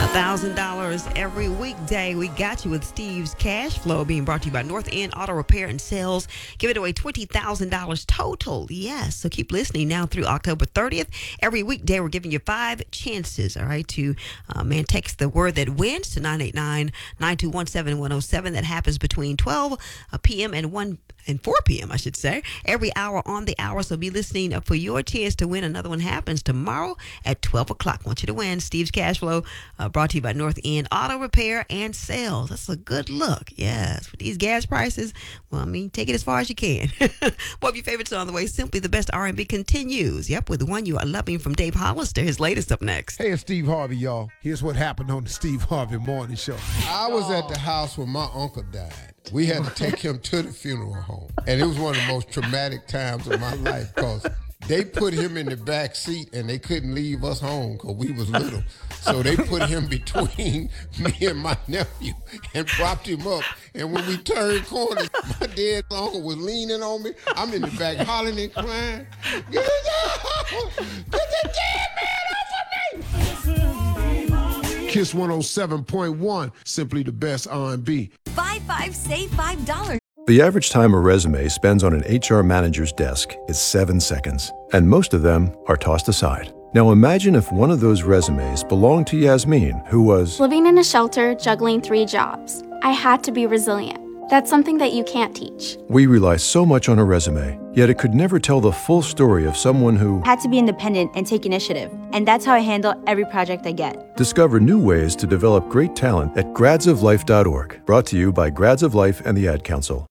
$1,000 every weekday. We got you with Steve's Cash Flow, being brought to you by North End Auto Repair and Sales. Giving away $20,000 total. Yes. So keep listening now through October 30th. Every weekday, we're giving you 5 chances, all right, to text the word that wins to 989-921-7107. That happens between 12 p.m. and 4 p.m., I should say, every hour on the hour. So be listening for your chance to win. Another one happens tomorrow at 12 o'clock. I want you to win Steve's Cash Flow, brought to you by North End Auto Repair and Sales. That's a good look. Yes. With these gas prices, well, I mean, take it as far as you can. One of your favorites on the way, Simply the Best R&B continues. Yep, with the one you are loving from Dave Hollister. His latest up next. Hey, it's Steve Harvey, y'all. Here's what happened on the Steve Harvey Morning Show. I was at the house when my uncle died. We had to take him to the funeral home. And it was one of the most traumatic times of my life because they put him in the back seat and they couldn't leave us home because we was little. So they put him between me and my nephew and propped him up. And when we turned corners, my dead uncle was leaning on me. I'm in the back hollering and crying. Get the dead man off of me! Kiss 107.1, Simply the Best R&B. Buy 5, save $5. The average time a resume spends on an HR manager's desk is 7 seconds, and most of them are tossed aside. Now imagine if one of those resumes belonged to Yasmin, who was living in a shelter, juggling 3 jobs. I had to be resilient. That's something that you can't teach. We rely so much on a resume, yet it could never tell the full story of someone who had to be independent and take initiative. And that's how I handle every project I get. Discover new ways to develop great talent at gradsoflife.org. Brought to you by Grads of Life and the Ad Council.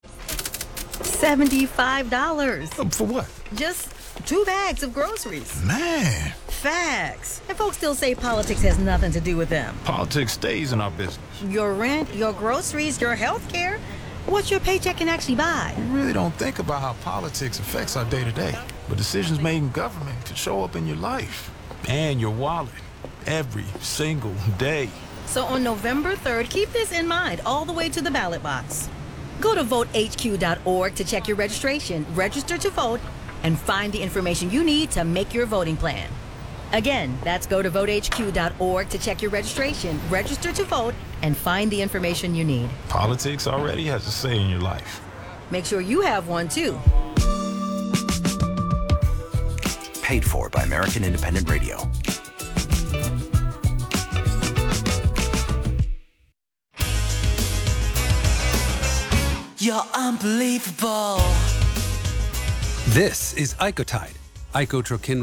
$75. For what? Just 2 bags of groceries. Man. Facts. And folks still say politics has nothing to do with them. Politics stays in our business. Your rent, your groceries, your health care. What your paycheck can actually buy. We really don't think about how politics affects our day-to-day. But decisions made in government could show up in your life and your wallet every single day. So on November 3rd, keep this in mind all the way to the ballot box. Go to votehq.org to check your registration, register to vote, and find the information you need to make your voting plan. Again, that's go to votehq.org to check your registration, register to vote, and find the information you need. Politics already has a say in your life. Make sure you have one, too. Paid for by American Independent Radio. You're unbelievable. This is Icotide, Icotrokin